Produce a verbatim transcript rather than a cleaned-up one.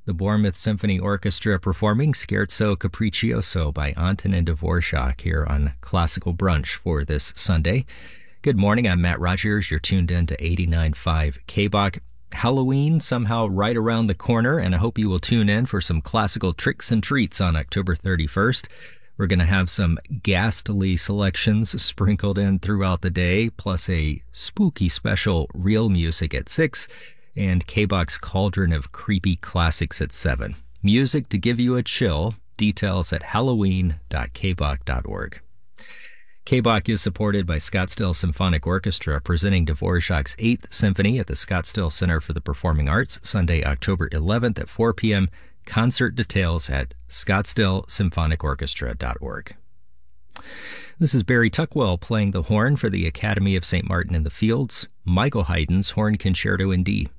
the Bournemouth Symphony Orchestra performing Scherzo Capriccioso by Antonin Dvorak here on Classical Brunch for this Sunday. Good morning, I'm Matt Rogers. You're tuned in to eighty-nine point five K B O C. Halloween somehow right around the corner, and I hope you will tune in for some classical tricks and treats on October thirty-first. We're going to have some ghastly selections sprinkled in throughout the day, plus a spooky special real music at six, and K B O C's Cauldron of Creepy Classics at seven. Music to give you a chill. Details at halloween dot k b o c dot org. K B O C is supported by Scottsdale Symphonic Orchestra, presenting Dvorak's eighth Symphony at the Scottsdale Center for the Performing Arts, Sunday, October eleventh at four p.m. Concert details at scottsdale symphonic orchestra dot org. This is Barry Tuckwell playing the horn for the Academy of Saint Martin in the Fields, Michael Haydn's Horn Concerto in D.